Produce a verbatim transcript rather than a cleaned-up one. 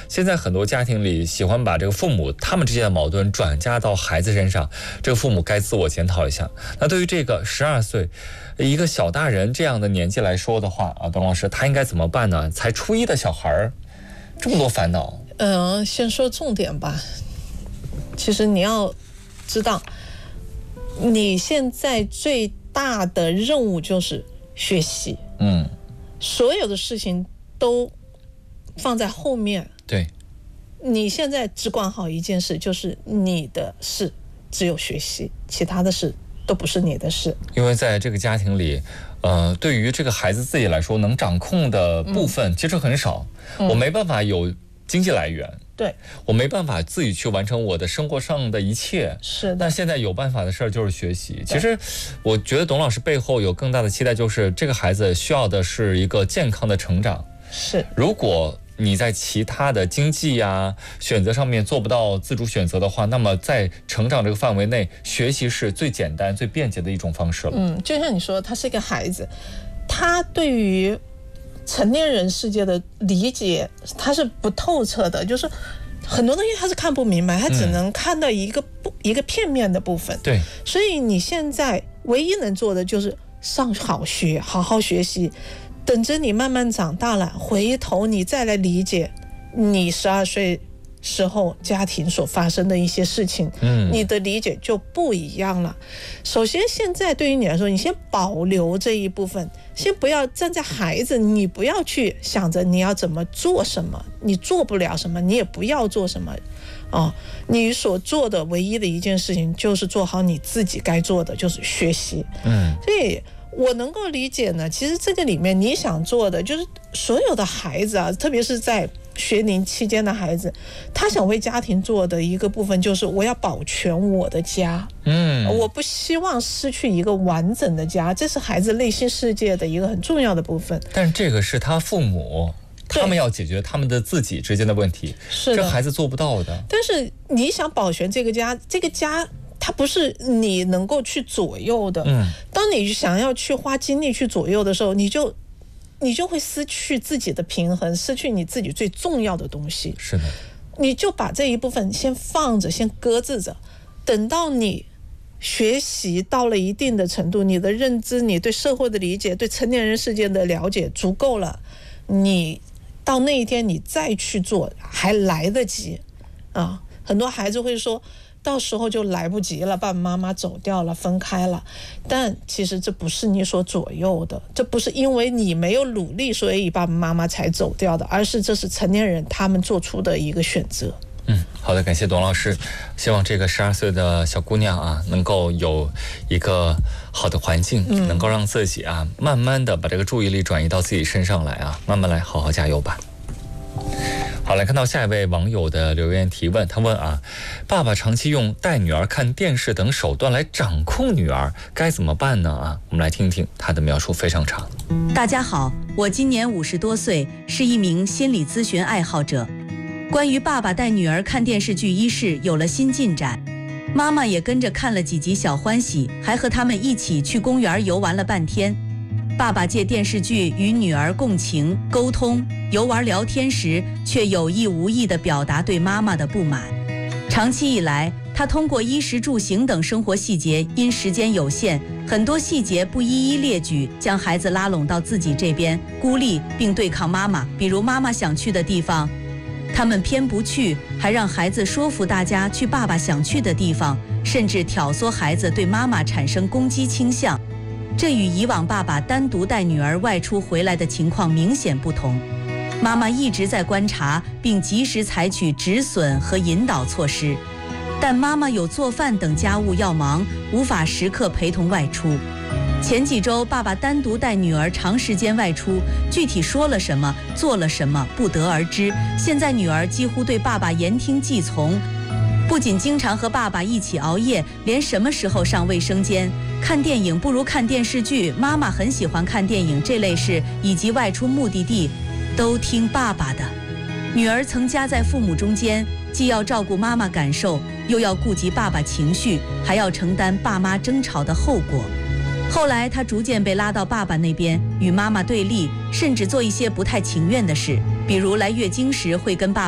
现在很多家庭里喜欢把这个父母他们之间的矛盾转嫁到孩子身上，这个父母该自我检讨一下。那对于这个十二岁一个小大人这样的年纪来说的话啊，董老师他应该怎么办呢？才初一的小孩这么多烦恼。 嗯，先说重点吧。其实你要知道，你现在最大的任务就是学习。 嗯， 所有的事情都放在后面。 对， 你现在只管好一件事，就是你的事只有学习，其他的事都不是你的事。 因为在这个家庭里，呃，对于这个孩子自己来说，能掌控的部分其实很少。嗯、我没办法有经济来源， 对， 我没办法自己去完成我的生活上的一切。 是的。 但现在有办法的事儿就是学习。其实我觉得董老师背后有更大的期待，就是这个孩子需要的是一个健康的成长。 是， 如果你在其他的经济呀、选择上面做不到自主选择的话，那么在成长这个范围内，学习是最简单最便捷的一种方式了。 嗯，就像你说，他是一个孩子，他对于成年人世界的理解他是不透彻的，就是很多东西他是看不明白，他只能看到一个不、嗯、一个片面的部分。 对， 所以你现在唯一能做的就是上好学，好好学习，等着你慢慢长大了，回头你再来理解你十二岁时候家庭所发生的一些事情，嗯，你的理解就不一样了。首先现在对于你来说，你先保留这一部分，先不要站在孩子，你不要去想着你要怎么做什么，你做不了什么，你也不要做什么哦，你所做的唯一的一件事情就是做好你自己该做的，就是学习。嗯，所以我能够理解呢，其实这个里面你想做的就是所有的孩子啊，特别是在学龄期间的孩子，他想为家庭做的一个部分就是我要保全我的家。嗯，我不希望失去一个完整的家，这是孩子内心世界的一个很重要的部分。 但这个是他父母他们要解决他们的自己之间的问题，是这孩子做不到的。 但是你想保全这个家，这个家它不是你能够去左右的。嗯，当你想要去花精力去左右的时候，你就你就会失去自己的平衡，失去你自己最重要的东西。 是的， 你就把这一部分先放着，先搁置着，等到你学习到了一定的程度，你的认知，你对社会的理解，对成年人世界的了解足够了，你到那一天你再去做还来得及啊！很多孩子会说到时候就来不及了，爸爸妈妈走掉了，分开了。但其实这不是你所左右的，这不是因为你没有努力所以爸爸妈妈才走掉的，而是这是成年人他们做出的一个选择。 嗯，好的，感谢董老师。希望这个十二岁的小姑娘啊，能够有一个好的环境，嗯、能够让自己啊，慢慢的把这个注意力转移到自己身上来啊，慢慢来，好好加油吧。好，来看到下一位网友的留言提问，他问啊，爸爸长期用带女儿看电视等手段来掌控女儿，该怎么办呢？啊，我们来听听他的描述，非常长。 大家好，我今年五十多岁，是一名心理咨询爱好者。关于爸爸带女儿看电视剧一事有了新进展，妈妈也跟着看了几集小欢喜，还和他们一起去公园游玩了半天。爸爸借电视剧与女儿共情沟通，游玩聊天时却有意无意地表达对妈妈的不满。长期以来，他通过衣食住行等生活细节，因时间有限，很多细节不一一列举，将孩子拉拢到自己这边，孤立并对抗妈妈。比如妈妈想去的地方，他们偏不去，还让孩子说服大家去爸爸想去的地方，甚至挑唆孩子对妈妈产生攻击倾向。这与以往爸爸单独带女儿外出回来的情况明显不同。妈妈一直在观察，并及时采取止损和引导措施，但妈妈有做饭等家务要忙，无法时刻陪同外出。前几周爸爸单独带女儿长时间外出，具体说了什么做了什么不得而知。现在女儿几乎对爸爸言听计从，不仅经常和爸爸一起熬夜，连什么时候上卫生间、看电影不如看电视剧，妈妈很喜欢看电影这类事，以及外出目的地都听爸爸的。女儿曾夹在父母中间，既要照顾妈妈感受，又要顾及爸爸情绪，还要承担爸妈争吵的后果。后来她逐渐被拉到爸爸那边，与妈妈对立，甚至做一些不太情愿的事，比如来月经时会跟爸爸